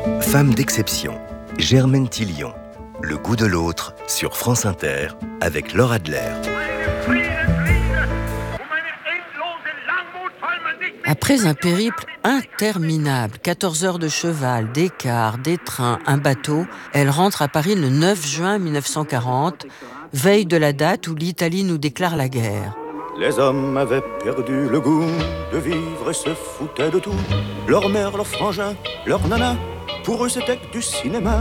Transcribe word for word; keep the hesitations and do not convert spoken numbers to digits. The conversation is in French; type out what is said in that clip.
Femme d'exception, Germaine Tillion. Le goût de l'autre sur France Inter avec Laure Adler. Après un périple interminable, quatorze heures de cheval, des cars, des trains, un bateau, elle rentre à Paris le neuf juin mille neuf cent quarante, veille de la date où l'Italie nous déclare la guerre. Les hommes avaient perdu le goût de vivre et se foutaient de tout. Leur mère, leur frangin, leur nana, pour eux c'était que du cinéma.